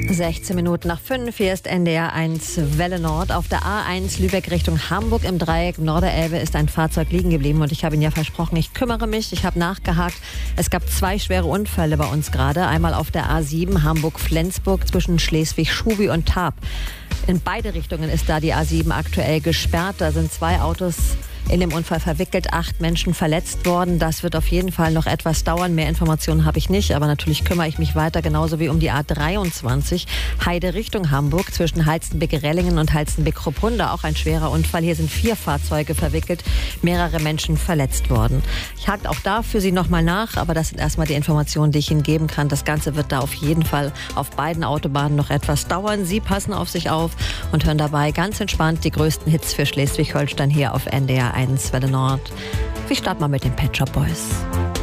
16 Minuten nach 5, hier ist NDR 1 Welle Nord. Auf der A1 Lübeck Richtung Hamburg im Dreieck Norderelbe ist ein Fahrzeug liegen geblieben und ich habe Ihnen ja versprochen, ich kümmere mich, ich habe nachgehakt. Es gab 2 schwere Unfälle bei uns gerade. Einmal auf der A7 Hamburg-Flensburg zwischen Schleswig-Schubi und Tarp. In beide Richtungen ist da die A7 aktuell gesperrt. Da sind 2 Autos in dem Unfall verwickelt, 8 Menschen verletzt worden. Das wird auf jeden Fall noch etwas dauern. Mehr Informationen habe ich nicht, aber natürlich kümmere ich mich weiter, genauso wie um die A23 Heide Richtung Hamburg zwischen Halstenbek-Rellingen und Halstenbek-Kruppunda. Auch ein schwerer Unfall. Hier sind 4 Fahrzeuge verwickelt, mehrere Menschen verletzt worden. Ich hake auch da für Sie nochmal nach, aber das sind erstmal die Informationen, die ich Ihnen geben kann. Das Ganze wird da auf jeden Fall auf beiden Autobahnen noch etwas dauern. Sie passen auf sich auf und hören dabei ganz entspannt die größten Hits für Schleswig-Holstein hier auf NDR 1 Welle Nord. Wir starten mal mit den Pet Shop Boys.